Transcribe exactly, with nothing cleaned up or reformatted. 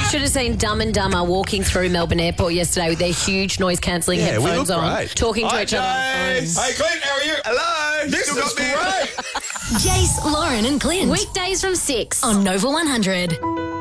should have seen Dumb and Dumber walking through Melbourne Airport yesterday with their huge noise-cancelling Yeah, we headphones look on, great. talking to Hi, each other on Jace. phones. Hey, Clint, how are you? Hello. This Still is got me. great. Jace, Lauren and Clint. Weekdays from six On Nova one hundred.